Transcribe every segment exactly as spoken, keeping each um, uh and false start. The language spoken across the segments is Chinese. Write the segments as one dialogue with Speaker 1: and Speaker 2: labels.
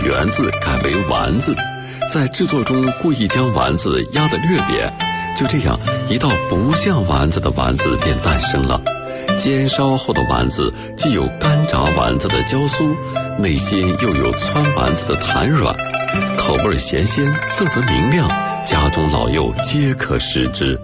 Speaker 1: 圆字改为丸子，在制作中故意将丸子压得略扁，就这样，一道不像丸子的丸子便诞生了。煎烧后的丸子既有干炸丸子的焦酥，内心又有汆丸子的弹软，口味咸鲜，色泽明亮，家中老幼皆可食之。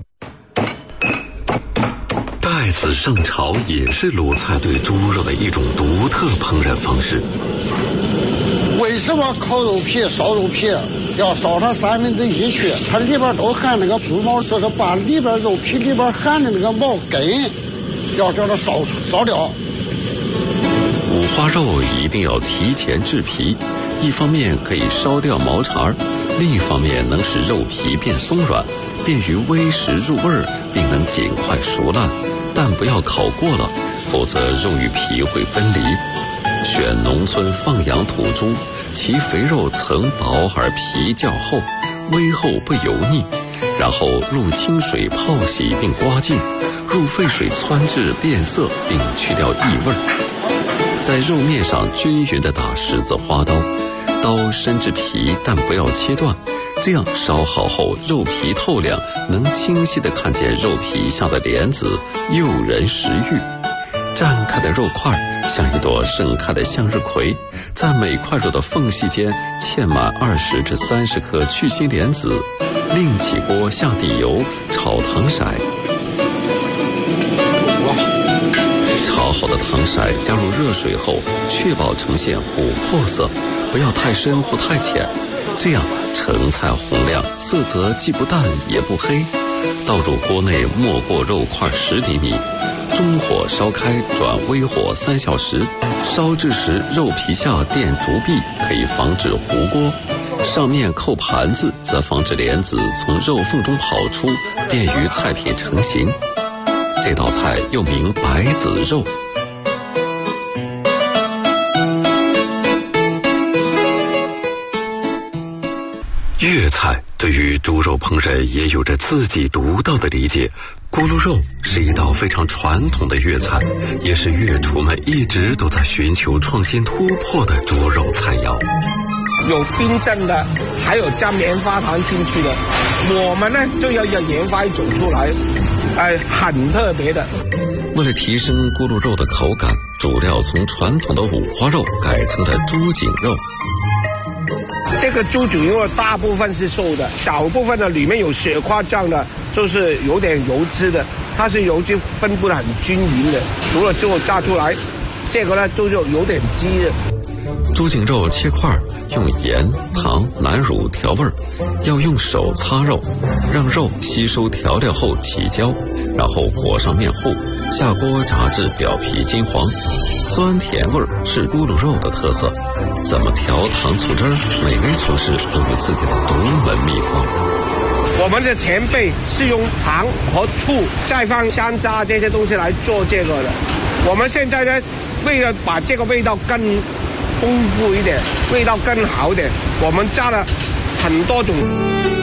Speaker 1: 带子上炒也是鲁菜对猪肉的一种独特烹饪方式。
Speaker 2: 为什么烤肉皮、烧肉皮要烧它三分之一去？它里边都含那个猪毛，就是把里边肉皮里边含的那个毛根要叫它烧烧掉。
Speaker 1: 五花肉一定要提前制皮，一方面可以烧掉毛茬，另一方面能使肉皮变松软，便于煨食入味儿，并能尽快熟烂。但不要烤过了，否则肉与皮会分离。选农村放养土猪，其肥肉层薄而皮较厚，煨后不油腻，然后入清水泡洗并刮净，入沸水汆制变色并去掉异味。在肉面上均匀地打十字花刀，刀深至皮，但不要切断，这样烧好后肉皮透亮，能清晰地看见肉皮下的莲子，诱人食欲。绽开的肉块像一朵盛开的向日葵，在每块肉的缝隙间嵌满二十至三十颗去心莲子，另起锅下底油炒糖色。炒好的糖色加入热水后，确保呈现琥珀色，不要太深或太浅，这样成菜红亮，色泽既不淡也不黑。倒入锅内没过肉块十厘米，中火烧开，转微火三小时。烧制时肉皮下垫竹篦，可以防止糊锅；上面扣盘子，则防止莲子从肉缝中跑出，便于菜品成型。这道菜又名白子肉。粤菜对于猪肉烹饪也有着自己独到的理解。咕噜肉是一道非常传统的粤菜，也是粤厨们一直都在寻求创新突破的猪肉菜肴。
Speaker 3: 有冰镇的，还有加棉花糖进去的。我们呢就要要研发一种出来，呃，很特别的。
Speaker 1: 为了提升咕噜肉的口感，主料从传统的五花肉改成了猪颈肉。
Speaker 3: 这个猪颈肉大部分是瘦的，小部分的里面有雪花状的，就是有点油脂的，它是油脂分布的很均匀的。熟了之后炸出来，这个呢就有点鸡的。
Speaker 1: 猪颈肉切块，用盐、糖、南乳调味，要用手擦肉，让肉吸收调料后起焦，然后裹上面糊，下锅炸至表皮金黄，酸甜味是咕噜肉的特色。怎么调糖醋汁儿，每位厨师都有自己的独门秘方。
Speaker 3: 我们的前辈是用糖和醋，再放香渣这些东西来做这个的。我们现在呢，为了把这个味道更丰富一点，味道更好一点，我们加了很多种。